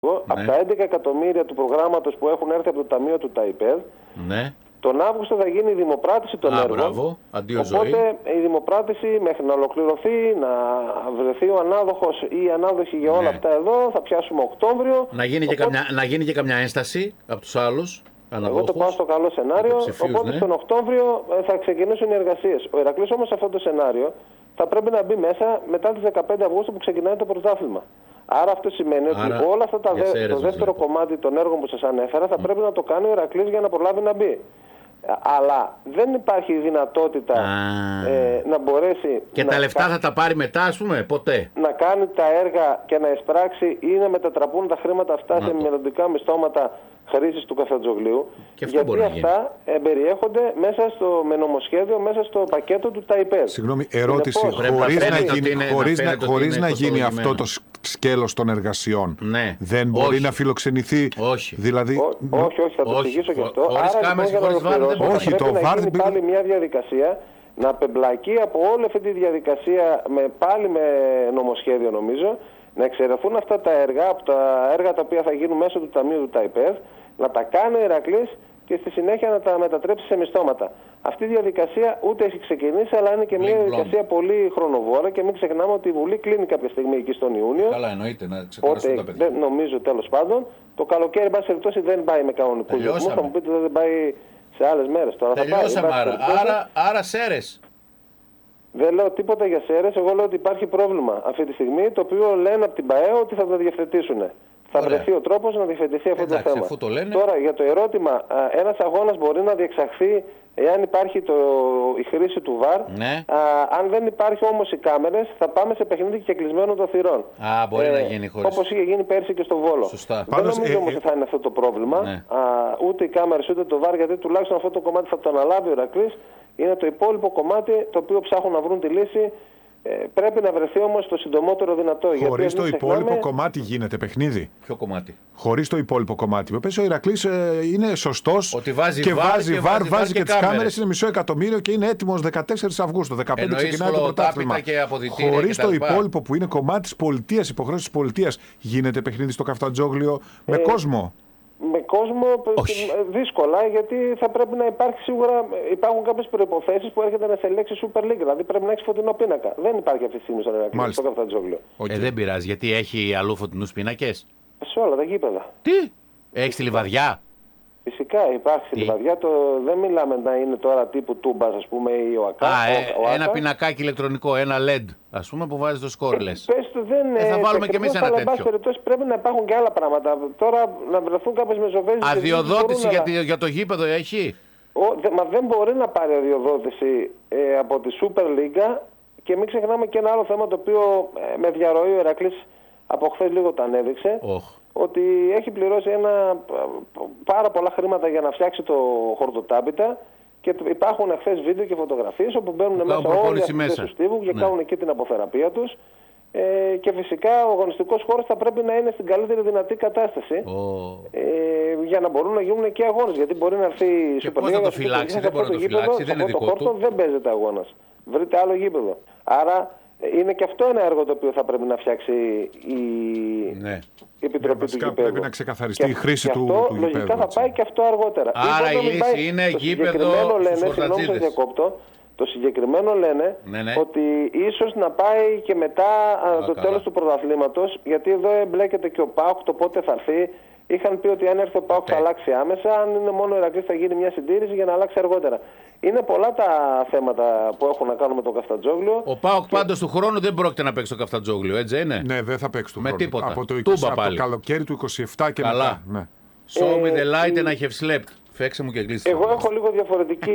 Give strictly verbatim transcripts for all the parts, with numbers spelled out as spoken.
από τα έντεκα εκατομμύρια του προγράμματος που έχουν έρθει από το Ταμείο του ΤΑΙΠΕΔ, ναι. Τον Αύγουστο θα γίνει η δημοπράτηση των Α, έργων. Μπράβο. Αντίο Οπότε ζωή. η δημοπράτηση μέχρι να ολοκληρωθεί, να βρεθεί ο ανάδοχος ή η ανάδοχη για όλα ναι. αυτά εδώ, θα πιάσουμε Οκτώβριο. Να γίνει, οπότε... και καμιά, να γίνει και καμιά ένσταση από τους άλλους. Αναδόχους. Εγώ το πάω στο καλό σενάριο. Οπότε ναι. στον Οκτώβριο θα ξεκινήσουν οι εργασίες. Ο Ηρακλής όμως σε αυτό το σενάριο θα πρέπει να μπει μέσα μετά τις δεκαπέντε Αυγούστου που ξεκινάει το πρωτάθλημα. Άρα αυτό σημαίνει Άρα, ότι όλα αυτά τα δε, το δεύτερο κομμάτι των έργων που σας ανέφερα θα mm. πρέπει να το κάνει ο Ηρακλής για να προλάβει να μπει. Αλλά δεν υπάρχει δυνατότητα ε, να μπορέσει. Και να τα λεφτά θα τα πάρει μετά, ας πούμε, ποτέ. Να κάνει τα έργα και να εισπράξει ή να μετατραπούν τα χρήματα αυτά να σε το. μελλοντικά μισθώματα χρήσης του Καφτατζογλίου. Γιατί αυτά εμπεριέχονται μέσα στο με νομοσχέδιο, μέσα στο πακέτο του ΤΑΙΠΕΔ. Συγγνώμη, ερώτηση. Χωρίς να γίνει, χωρίς να, χωρίς να γίνει αυτό το σκέλος των εργασιών, ναι. δεν μπορεί όχι. να φιλοξενηθεί. Όχι. Δηλαδή... Ό, όχι, όχι, θα το εξηγήσω και αυτό. Χωρίς κάμερες, χωρίς βάρ, δεν μπορεί. Όχι, το βάρ δεν πάλι μια διαδικασία να απεμπλακεί από όλη αυτή τη διαδικασία με, πάλι με νομοσχέδιο νομίζω, να εξαιρεθούν αυτά τα έργα από τα έργα τα οποία θα γίνουν μέσω του Ταμείου του ΤΑΙΠΕΔ, να τα κάνει ο Ηρακλής και στη συνέχεια να τα μετατρέψει σε μισθώματα. Αυτή η διαδικασία ούτε έχει ξεκινήσει, αλλά είναι και μια διαδικασία πολύ χρονοβόρα και μην ξεχνάμε ότι η Βουλή κλείνει κάποια στιγμή εκεί στον Ιούνιο. Καλά, εννοείται να ξεκουραστούν τα παιδιά. Δεν νομίζω τέλος πάντων. Το καλοκαίρι, εν πάση περιπτώσει, δεν πάει με κανονικού ρυθμού. Θα μου πείτε ότι δεν πάει σε άλλες μέρες. Τώρα Τελειώσαμε, θα πάει, άρα. άρα. Άρα Σέρες. Δεν λέω τίποτα για Σέρες. Εγώ λέω ότι υπάρχει πρόβλημα αυτή τη στιγμή, το οποίο λένε από την ΠΑΕ ότι θα το διευθετήσουν. Θα Ωραία. βρεθεί ο τρόπος να διευθετηθεί αυτό Εντάξει, το θέμα. Το λένε... Τώρα για το ερώτημα, ένας αγώνας μπορεί να διεξαχθεί εάν υπάρχει το, η χρήση του βαρ. Ναι. Α, αν δεν υπάρχει όμως οι κάμερες, θα πάμε σε παιχνίδι και κλεισμένο των θυρών. Α, μπορεί ε, να γίνει χωρίς. Όπως είχε γίνει πέρσι και στο Βόλο. Σωστά. Δεν Πάντως, νομίζω ε, όμως ότι θα είναι αυτό το πρόβλημα. Ναι. Α, ούτε οι κάμερες ούτε το βαρ, γιατί τουλάχιστον αυτό το κομμάτι θα το αναλάβει ο Ηρακλής. Είναι το υπόλοιπο κομμάτι το οποίο ψάχνουν να βρουν τη λύση. Ε, πρέπει να βρεθεί όμως το συντομότερο δυνατό. Χωρίς το υπόλοιπο ξεχνάμε... κομμάτι γίνεται παιχνίδι. Ποιο κομμάτι? Χωρίς το υπόλοιπο κομμάτι. Πες ο Ηρακλής ε, είναι σωστός ότι βάζει και βάρ βάζει και, βάρ, βάζει, βάζει και, και τις κάμερες. κάμερες, είναι μισό εκατομμύριο και είναι έτοιμος δεκατέσσερις Αυγούστου. δεκαπέντε ξεκινάει το πρωτάθλημα. Χωρίς το υπόλοιπο που είναι κομμάτι της πολιτείας, υποχρέωση της πολιτείας, γίνεται παιχνίδι στο Καφτατζόγλιο με ε... κόσμο. Με κόσμο Όχι. δύσκολα, γιατί θα πρέπει να υπάρχει σίγουρα. Υπάρχουν κάποιες προϋποθέσεις που έρχεται να σε λέξει Super League. Δηλαδή πρέπει να έχει φωτεινό πίνακα. Δεν υπάρχει αυτή τη στιγμή στον Ηρακλή, στο Καφτατζόγλιο. Okay. Ε, δεν πειράζει, γιατί έχει αλλού φωτεινούς πίνακες. Σε όλα τα γήπεδα. Τι? Έχει τη Λιβαδιά. Φυσικά υπάρχει στη Λιβαδιά. Το... Δεν μιλάμε να είναι τώρα τύπου Τούμπας, ας πούμε, ή ο ΑΚΑ. Α, ο, ο ένα Άκα. πινακάκι ηλεκτρονικό, ένα ελ ι ντι, ας πούμε, που βάζει το σκόρλες. Ε, πες του, δεν, ε, θα βάλουμε κι εμείς ένα αλλά, τέτοιο. Περιπτώσει, πρέπει να υπάρχουν και άλλα πράγματα. Τώρα να βρεθούν κάποιες μεζοβέζες. Αδειοδότηση για, να... για το γήπεδο έχει. Ο, δε, μα δεν μπορεί να πάρει αδειοδότηση ε, από τη Super League. Και μην ξεχνάμε και ένα άλλο θέμα το οποίο ε, με διαρροή ο Ηρακλής από χθες λίγο το ανέδειξε. Oh. Ότι έχει πληρώσει ένα, πάρα πολλά χρήματα για να φτιάξει το χορτοτάπητα και υπάρχουν χθες βίντεο και φωτογραφίες όπου μπαίνουν που μέσα όλοι αυτοί του στίβου και ναι. κάνουν εκεί την αποθεραπεία τους. Ε, και φυσικά ο αγωνιστικός χώρος θα πρέπει να είναι στην καλύτερη δυνατή κατάσταση oh. ε, για να μπορούν να γίνουν και αγώνες. Γιατί μπορεί να έρθει η και πώς θα το φυλάξει, δεν μπορεί να το φυλάξει, δεν είναι δικό χόρτο, του. Δεν παίζεται αγώνας. Βρείτε άλλο γήπεδο. Άρα είναι και αυτό ένα έργο το οποίο θα πρέπει να φτιάξει η, ναι. η Επιτροπή του Γηπέδου. Πρέπει να ξεκαθαριστεί και, η χρήση και του, αυτό, του γηπέδου. Λογικά θα πάει και αυτό αργότερα. Άρα η λύση είναι γήπεδο στους φορτατζίδες. Το συγκεκριμένο λένε ναι, ναι. ότι ίσως να πάει και μετά Α, το καλά. τέλος του πρωταθλήματος, γιατί εδώ εμπλέκεται και ο ΠΑΟΚ το πότε θα έρθει. Είχαν πει ότι αν έρθει ο ΠΑΟΚ θα αλλάξει άμεσα, αν είναι μόνο ο Ηρακλής θα γίνει μια συντήρηση για να αλλάξει αργότερα. Είναι πολλά τα θέματα που έχουν να κάνουν με το Καφτατζόγλιο. Ο ΠΑΟΚ και... πάντως του χρόνου δεν πρόκειται να παίξει το Καφτατζόγλιο, έτσι είναι? Ναι, δεν θα παίξει του με χρόνου. τίποτα. Από το, είκοσι, από το καλοκαίρι του είκοσι επτά και καλά. μετά. Ναι. Show me the light and I have slept. Φέξε μου και κλείσει. Εγώ έχω λίγο διαφορετική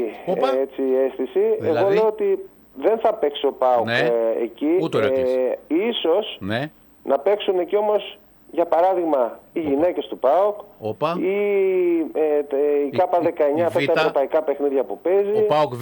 έτσι, αίσθηση. Δηλαδή? Εγώ λέω ότι δεν θα παίξει ο ΠΑΟΚ ναι. ε, εκεί. Ούτε ε, ίσως ναι. να παίξουν εκεί όμως, για παράδειγμα, οι γυναίκες του ΠΑΟΚ Οπα. ή ε, η Κάπα δεκαεννιά, αυτά τα ευρωπαϊκά παιχνίδια που παίζει. Ο ΠΑΟΚ Β.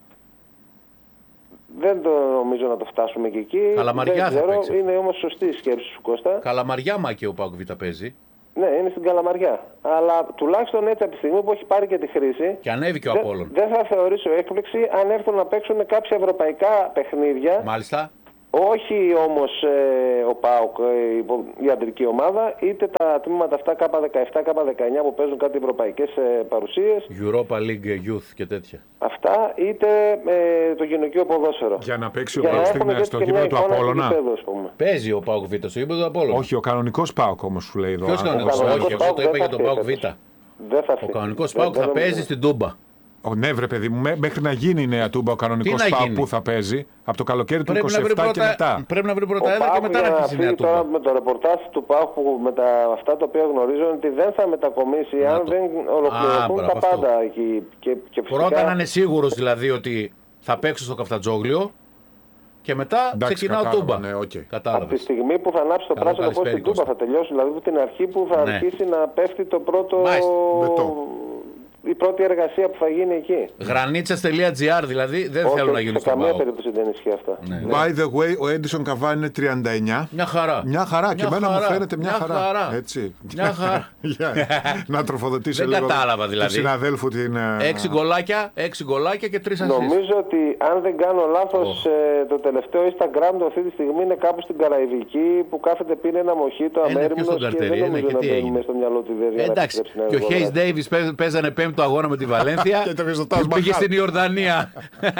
Δεν το νομίζω να το φτάσουμε και εκεί. Καλαμαριά δεν θα ξέρω. παίξει. Είναι όμως σωστή η σκέψη σου, Κώστα. Καλαμαριά μα και ο ΠΑΟΚ Β παίζει. Ναι, είναι στην Καλαμαριά. Αλλά τουλάχιστον έτσι από τη στιγμή που έχει πάρει και τη χρήση. Και ανέβηκε ο Απόλλων. Δεν θα θεωρήσω έκπληξη αν έρθουν να παίξουν κάποια ευρωπαϊκά παιχνίδια. Μάλιστα. Όχι όμως ε, ο ΠΑΟΚ, ε, η αντρική ομάδα, είτε τα τμήματα αυτά K δεκαεπτά, K δεκαεννιά που παίζουν κάτι ευρωπαϊκές ε, παρουσίες. Europa League Youth και τέτοια. Αυτά, είτε ε, το γυναικείο ποδόσφαιρο. Για να παίξει ο ΠΑΟΚ στο γήπεδο του Απόλλωνα. Παίζει ο ΠΑΟΚ Β στο γήπεδο του Απόλλωνα. Όχι, ο κανονικός ΠΑΟΚ όμως σου λέει εδώ. Ποιος κανονικός? Όχι, εγώ το είπα για τον ΠΑΟΚ Β. Ο κανονικός ΠΑΟΚ θα παίζει στην Τούμπα. Ο, ναι, βρε παιδί μου, μέχρι να γίνει η νέα Τούμπα ο κανονικός ΠΑΟΚ που θα παίζει από το καλοκαίρι του είκοσι επτά πρώτα, και μετά. Πρέπει να βρει πρώτα έδρα και μετά να αρχίσει η νέα Τούμπα. Τώρα με το ρεπορτάζ του ΠΑΟΚ που με τα, αυτά τα οποία γνωρίζω ότι δεν θα μετακομίσει να αν το... δεν ολοκληρωθούν τα αυτό. Πάντα εκεί. Και, και φυσικά... Πρώτα να είναι σίγουρος δηλαδή ότι θα παίξω στο Καφτατζόγλιο. Και μετά εντάξει, ξεκινάω Τούμπα. Ναι, okay. Από τη στιγμή που θα ανάψει το Καλό πράσινο φως στην Τούμπα θα τελειώσει. Δηλαδή από την αρχή που θα ναι. αρχίσει να πέφτει το πρώτο. Η πρώτη εργασία που θα γίνει εκεί. Γρανίτσας.gr δηλαδή δεν όχι, θέλουν να γίνουν στο ΠΑΟΚ. Σε καμία περίπτωση δεν ισχύει αυτά. Ναι, By the way, ο Έντισον Καβάνι είναι τριάντα εννιά. Μια χαρά. Μια χαρά. Μια και εμένα μου φαίνεται μια, μια χαρά. χαρά. Έτσι. Μια χαρά. Να τροφοδοτήσει λίγο. Δεν κατάλαβα δηλαδή. Του συναδέλφου την. Έξι γκολάκια, έξι γκολάκια και τρεις ασίστ. Νομίζω ότι αν δεν κάνω λάθος, oh. ε, το τελευταίο Instagram του αυτή τη στιγμή είναι κάπου στην Καραϊβική που κάθεται πίνει ένα μοχίτο αμέριμνος και δεν νομίζω να μπαίνει μέσα στο μυαλό του ιδέα. Εντάξει. Και ο Χέις Ντέιβις παίζανε πέμπτο αγώνα με τη Βαλένθια. Και πήγε στην Ιορδανία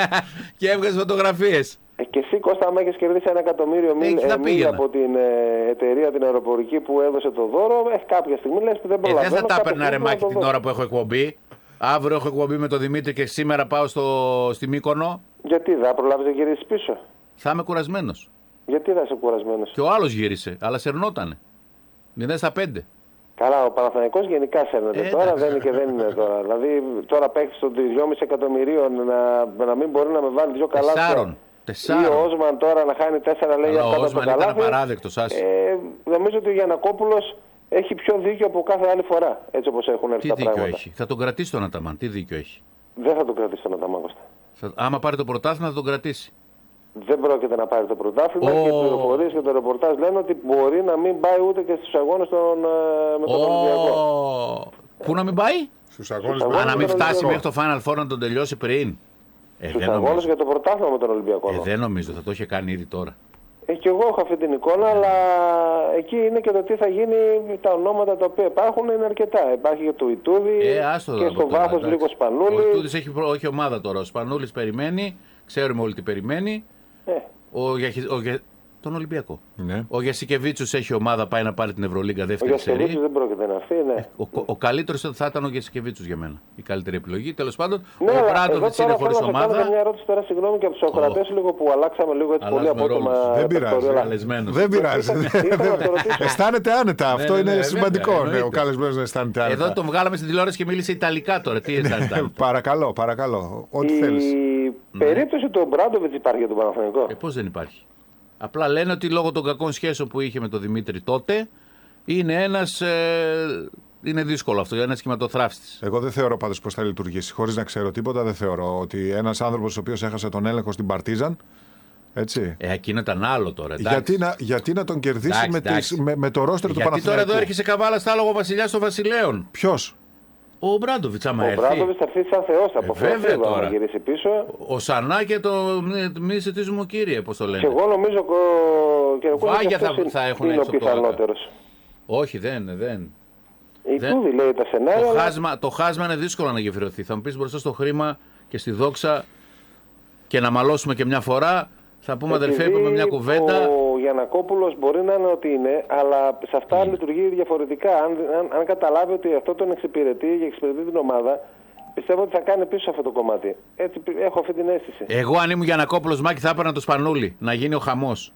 και έβγαζε φωτογραφίες. Και εσύ, Κώστα, άμα έχεις κερδίσει ένα εκατομμύριο μίλια από την ε, εταιρεία την αεροπορική που έδωσε το δώρο, έχει κάποια στιγμή λες που δεν προλαβαίνω. Ε, δεν θα τα έπαιρνα ρε Μάκη την ώρα που έχω εκπομπή. Αύριο έχω εκπομπή με τον Δημήτρη και σήμερα πάω στο, στη Μύκονο. Γιατί δεν προλάβεις να γυρίσεις πίσω? Θα είμαι κουρασμένος. Γιατί θα είσαι κουρασμένος? Και ο άλλος γύρισε, αλλά σερνότανε. μηδέν στα πέντε. Καλά, ο Παναθηναϊκός γενικά σέρνεται. Ε, τώρα δεν είναι και δεν είναι τώρα. Δηλαδή τώρα παίξει των δυόμισι εκατομμυρίων να, να μην μπορεί να με βάλει δύο καλάθια. Τεσσάρων. Ή ο Όσμαν τώρα να χάνει τέσσερα λέει αυτά από το καλάθι. Ήταν απαράδεκτος, ε, νομίζω ότι ο Γιαννακόπουλος έχει πιο δίκιο από κάθε άλλη φορά. Έτσι όπως έχουν έρθει τι τα δίκιο πράγματα. Έχει. Θα τον κρατήσει τον Αταμάν. Τι δίκιο έχει? Δεν θα τον κρατήσει τον Αταμάν, Κώστα. Θα, άμα πάρει το πρωτάθλημα θα τον κρατήσει. Δεν πρόκειται να πάρει το πρωτάθλημα oh. και οι πληροφορίες και το ρεπορτάζ λένε ότι μπορεί να μην πάει ούτε και στους αγώνες των, με τον oh. Ολυμπιακό. Πού να μην πάει? Στους αγώνες. Α, να μην φτάσει μέχρι το Final Four να τον τελειώσει πριν. Ε, στους αγώνες για το πρωτάθλημα με τον Ολυμπιακό. Ε, δεν νομίζω, θα το είχε κάνει ήδη τώρα. Ε, και εγώ έχω αυτή την εικόνα, αλλά εκεί είναι και το τι θα γίνει. Τα ονόματα τα οποία υπάρχουν είναι αρκετά. Υπάρχει και το Ιτούδη ε, και στο βάθος λίγο Σπανούλη. Ο Ιτούδης έχει, έχει ομάδα τώρα. Ο Σπανούλης περιμένει, ξέρουμε όλοι τι περιμένει. Ε. Ο, ο, τον Ολυμπιακό. Ναι. Ο Γιασικεβίτσιος έχει ομάδα, πάει να πάρει την Ευρωλίγκα δεύτερη σερί. Ο Γιασικεβίτσιος δεν πρόκειται να έρθει, ναι. Ο, ο, ο καλύτερος θα ήταν ο Γιασικεβίτσιος για μένα. Η καλύτερη επιλογή. Τέλος πάντων, ναι, ο Μπράντοβιτς είναι χωρίς ομάδα. Θέλω μια ερώτηση τώρα, συγγνώμη, και από τους ακροατές λίγο που αλλάξαμε λίγο έτσι πολύ απότομα. Δεν πειράζει. Δεν πειράζει. Αισθάνεται άνετα. Αυτό είναι σημαντικό. Ο καλεσμένος να αισθάνεται άνετα. Εδώ τον βγάλαμε στην τηλεόραση και μίλησε Ιταλικά τώρα. Τι αισθάνεται? Παρακαλώ, παρακαλώ. Ό,τι θέλεις. Η περίπτωση του Μπράντοβιτς υπάρχει για τον Παναθηναϊκό? Πώς δεν υπάρχει? Απλά λένε ότι λόγω των κακών σχέσεων που είχε με τον Δημήτρη τότε είναι ένας. Ε, είναι δύσκολο αυτό, ένα σχηματοθράφτης. Εγώ δεν θεωρώ πάντως πως θα λειτουργήσει. Χωρίς να ξέρω τίποτα, δεν θεωρώ ότι ένας άνθρωπος ο οποίος έχασε τον έλεγχο στην Παρτίζαν. Έτσι. Ε, εκείνο ήταν άλλο τώρα. Γιατί να, γιατί να τον κερδίσει εντάξει, με, εντάξει. Με, με το ρόστερ του Παναθηναϊκού? Γιατί τώρα εδώ έρχεσαι καβάλα στα άλογο βασιλιάς των Βασιλέων. Ποιος? Ο Μπράντοβιτς, άμα ο έρθει. Ο Μπράντοβιτς θα έρθει σαν Θεός, θα αποφεύγει να γυρίσει πίσω. Ο Σανά και το μη σε μου κύριε, πώς το λένε. Και εγώ νομίζω και ο Βάγια θα, θα έχουν είναι ο πιθανότερος. Όχι, δεν, δεν. Η δεν... Τούδη λέει τα σενάρια. Το, αλλά... χάσμα, το χάσμα είναι δύσκολο να γεφυρωθεί. Θα μου πεις μπροστά στο χρήμα και στη δόξα και να μαλώσουμε και μια φορά. Θα πούμε αδερφέ, είπαμε μια κουβέντα. Ο Γιαννακόπουλος μπορεί να είναι ότι είναι, αλλά σε αυτά mm. λειτουργεί διαφορετικά. Αν, αν, αν καταλάβει ότι αυτό τον εξυπηρετεί και εξυπηρετεί την ομάδα, πιστεύω ότι θα κάνει πίσω αυτό το κομμάτι. Έτσι έχω αυτή την αίσθηση. Εγώ αν ήμουν Γιαννακόπουλος, Μάκη, θα έπαιρνα το Σπανούλι να γίνει ο χαμός.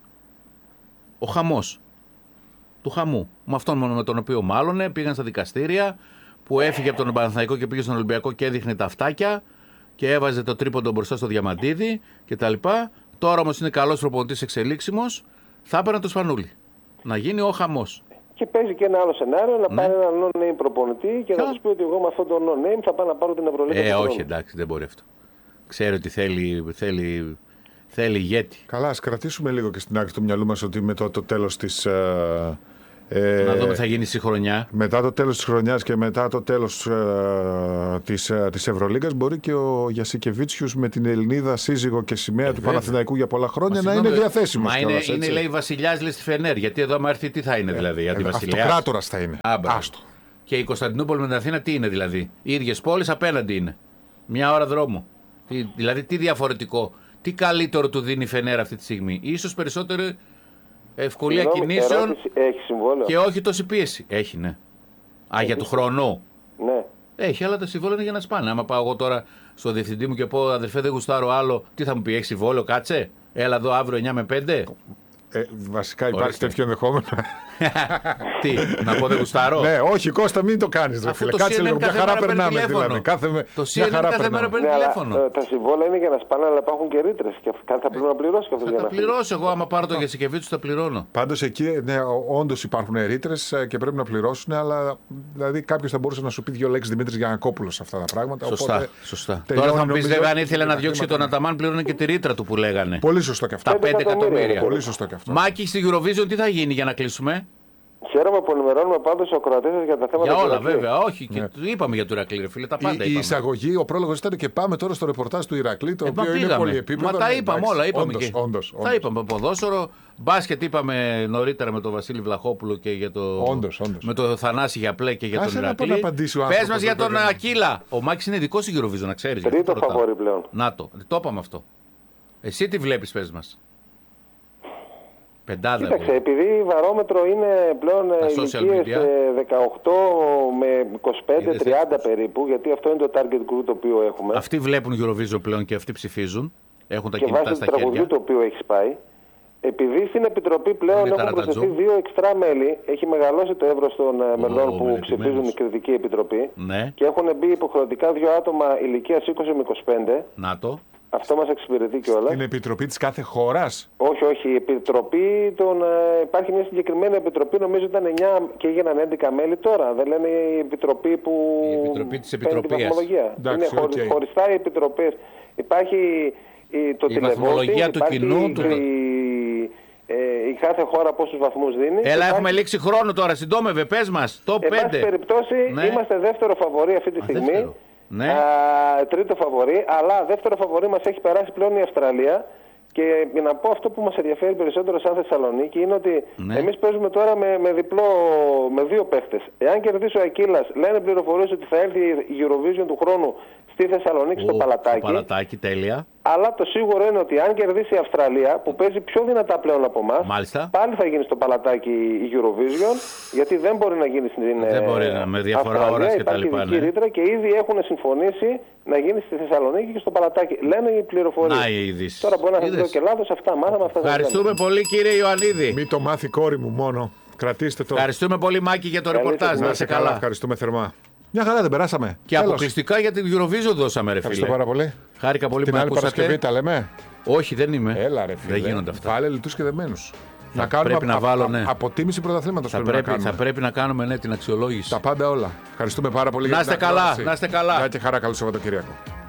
Ο χαμός. Του χαμού. Με αυτόν με τον οποίο μάλλονε, πήγαν στα δικαστήρια, που έφυγε από τον Παναθηναϊκό και πήγε στον Ολυμπιακό και έδειχνε τα αυτάκια και έβαζε το τρίποντο μπροστά στο Διαμαντίδη κτλ. Τώρα όμως είναι καλός προπονητής εξελίξιμος, θα έπαιρνα το Σπανούλι. Να γίνει ο χαμός. Και παίζει και ένα άλλο σενάριο, να ναι. πάρει έναν non-name προπονητή και Ά. να του πει ότι εγώ με αυτόν τον non-name θα πάω να πάρω την Ευρωλίγα. Ε, όχι, εντάξει, δεν μπορεί αυτό. Ξέρει ότι θέλει, θέλει, θέλει ηγέτη. Καλά, ας κρατήσουμε λίγο και στην άκρη του μυαλού μας ότι με το, το τέλος της, ε, Ε, να δούμε τι θα γίνει στη χρονιά. Μετά το τέλος της χρονιάς και μετά το τέλος ε, της, ε, της Ευρωλίγκας μπορεί και ο Γιασικεβίτσιους με την Ελληνίδα σύζυγο και σημαία ε, του Παναθηναϊκού για πολλά χρόνια μα να είναι διαθέσιμος. Μα είναι, κιόλας, είναι λέει βασιλιάς λέει στη Φενέρ. Γιατί εδώ άμα έρθει τι θα είναι δηλαδή. Ε, Αυτοκράτορας θα είναι. Άμπρα. Άστο. Και η Κωνσταντινούπολη με την Αθήνα τι είναι δηλαδή. Οι ίδιες πόλεις απέναντι είναι. Μια ώρα δρόμο. Τι, δηλαδή τι διαφορετικό. Τι καλύτερο του δίνει η Φενέρ αυτή τη στιγμή. Ίσως περισσότερο ευκολία Συγγνώμη, κινήσεων έχει συμβόλαιο. Και όχι τόση πίεση. Έχει, ναι. Α, έχει. Για του χρόνου. Ναι. Έχει, αλλά τα συμβόλαια είναι για να σπάνε. Άμα πάω εγώ τώρα στο διευθυντή μου και πω αδερφέ δεν γουστάρω άλλο, τι θα μου πει, έχει συμβόλαιο, κάτσε. Έλα εδώ αύριο εννιά με πέντε. Ε, βασικά υπάρχει Ορίστε. τέτοιο ενδεχόμενο. Τι, να πω δεν γουστάρω. Ναι, όχι Κώστα, μην το κάνεις. Κάτσε λίγο, μια χαρά περνάμε δηλαδή. Κάθε, το σι εν εν κάθε μέρα παίρνει τηλέφωνο. Τα συμβόλαια είναι για να σπάνε, αλλά υπάρχουν και ρήτρες. Και θα πρέπει να πληρώσει και αυτό. Θα τα πληρώσω εγώ, άμα πάρω το Γιασικεβίτσιους θα πληρώνω. Πάντως εκεί, ναι, όντως υπάρχουν ρήτρες και πρέπει να πληρώσουν, αλλά δηλαδή κάποιος θα μπορούσε να σου πει δύο λέξεις Δημήτρης Γιαννακόπουλος αυτά τα πράγματα. Σωστά. σωστά. Τώρα θα μου πει, αν ήθελε να διώξει τον Αταμάν, πλήρωνε και τη ρήτρα του που λέγανε. Πολύ σωστό και αυτό. Τα πέντε εκατομμύρια. Πολύ σωστό και αυτό. Μάκη, στη Eurovision τι θα γίνει για να κλείσουμε. Χαίρομαι που ενημερώνουμε πάντως ο ακροατές σας για τα θέματα. Για όλα, βέβαια. Όχι, και ναι. είπαμε για το Ηρακλή, ρε φίλε. Τα πάντα. Η, η εισαγωγή, ο πρόλογος ήταν και πάμε τώρα στο ρεπορτάζ του Ηρακλή, το ε, οποίο είναι πολυεπίπεδο. Μα τα είπαμε όλα. Είπαμε όντως, και... όντως, όντως. Τα είπαμε. Ποδόσφαιρο, μπάσκετ είπαμε νωρίτερα με τον Βασίλη Βλαχόπουλο και για το. Όντως, όντως. Με το Θανάση για πλέ και για Άσε τον Ηρακλή. Πες μας για τον Ακύλα. Ο Μάκης είναι δικό σου Eurovision, να ξέρεις. Τρίτο φαβόρι πλέον. Να το. Το είπαμε αυτό. Εσύ τι βλέπεις, πες μας. Πεντάδα. Κοίταξε, επειδή η βαρόμετρο είναι πλέον ηλικίες δεκαοκτώ με είκοσι πέντε τριάντα περίπου, γιατί αυτό είναι το target group το οποίο έχουμε. Αυτοί βλέπουν Eurovision πλέον και αυτοί ψηφίζουν. Έχουν τα και κινητά στα χέρια. Και βάζει το τραγουδί το οποίο έχει πάει. Επειδή στην Επιτροπή πλέον έχουν προσθεθεί δύο εξτρά μέλη, έχει μεγαλώσει το εύρος των oh, μελών που ψηφίζουν η Κριτική Επιτροπή ναι. και έχουν μπει υποχρεωτικά δύο άτομα ηλικίας είκοσι με είκοσι πέντε. Να το. Αυτό μας εξυπηρετεί κιόλας. Στην Επιτροπή της κάθε χώρας. Όχι, όχι. Η Επιτροπή των, ε, υπάρχει μια συγκεκριμένη Επιτροπή, νομίζω ήταν εννιά και έγιναν έντεκα μέλη τώρα. Δεν λένε η Επιτροπή που. Η Επιτροπή της Επιτροπής. Είναι χωρι, okay. χωριστά οι Επιτροπές. Υπάρχει η, το η βαθμολογία του κοινού. Η, του... η, ε, η κάθε χώρα πόσους βαθμούς δίνει. Έλα, υπάρχει... έχουμε λήξει χρόνο τώρα. Συντόμευε, πες μας. Το πέντε. Εν πάση περιπτώσει, ναι. είμαστε δεύτερο φαβορί αυτή τη Α, στιγμή. Δεύτερο. Ναι. Α, τρίτο φαβορί, αλλά δεύτερο φαβορί μας έχει περάσει πλέον η Αυστραλία. Και για να πω αυτό που μας ενδιαφέρει περισσότερο σαν Θεσσαλονίκη είναι ότι ναι. εμείς παίζουμε τώρα με, με διπλό, με δύο παίχτες. Εάν κερδίσει ο Ακύλας, λένε πληροφορίες ότι θα έρθει η Eurovision του χρόνου στη Θεσσαλονίκη, oh, στο Παλατάκι. Στο Παλατάκι, τέλεια. Αλλά το σίγουρο είναι ότι αν κερδίσει η Αυστραλία, που παίζει πιο δυνατά πλέον από εμάς, πάλι θα γίνει στο Παλατάκι η Eurovision, γιατί δεν μπορεί να γίνει στην δεν μπορεί να, με διαφορά ώρας και τα λοιπά. Ναι. Ρήτρα και ήδη έχουν συμφωνήσει να γίνει στη Θεσσαλονίκη και στο Παλατάκι. Λένε οι πληροφορίες. Να οι ειδήσεις. Τώρα μπορεί να σας λέω και λάθος, αυτά μάθαμε. Αυτά ευχαριστούμε πολύ κύριε Ιωαννίδη. Μην το μάθει κόρη μου μόνο. Κρατήστε το. Ευχαριστούμε πολύ Μάκη για το ρεπορτάζ. Να είσαι καλά. Ευχαριστούμε θερμά. Μια χαρά δεν περάσαμε. Και τέλος. Αποκλειστικά για την Eurovision δώσαμε, ρε φίλε. Ευχαριστώ πάρα πολύ. Χάρηκα πολύ την που άλλη ακούσατε. Παρασκευή τα λέμε. Όχι, δεν είμαι. Έλα, ρε φίλε. Δεν γίνονται αυτά. Βάλε λιτούς και δεμένους. Να κάνουμε πρέπει να βάλω, ναι. αποτίμηση πρωταθλήματος. Θα, πρέπει, πρέπει, θα πρέπει να κάνουμε ναι, την αξιολόγηση. Τα πάντα όλα. Ευχαριστούμε πάρα πολύ. Να είστε καλά. Να είστε καλά. Γεια και χαρά, καλό Σαββατοκύριακο.